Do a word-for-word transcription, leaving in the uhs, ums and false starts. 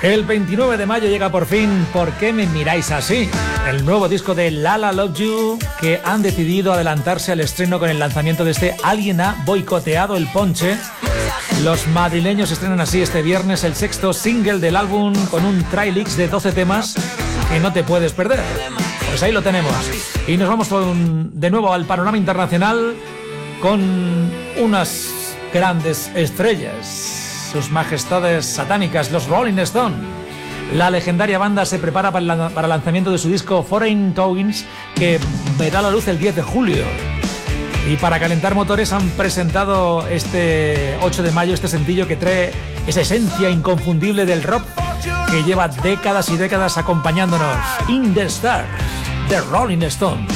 El veintinueve de mayo llega por fin ¿Por qué me miráis así? El nuevo disco de Lala Love You, que han decidido adelantarse al estreno con el lanzamiento de este Alguien ha boicoteado el ponche. Los madrileños estrenan así este viernes el sexto single del álbum con un trailix de doce temas que no te puedes perder. Pues ahí lo tenemos. Y nos vamos con, de nuevo al panorama internacional con unas grandes estrellas, sus majestades satánicas, los Rolling Stones. La legendaria banda se prepara para el, para el lanzamiento de su disco Foreign Towings, que verá la luz el diez de julio. Y para calentar motores han presentado este ocho de mayo este sencillo que trae esa esencia inconfundible del rock que lleva décadas y décadas acompañándonos. In the Stars, The Rolling Stones.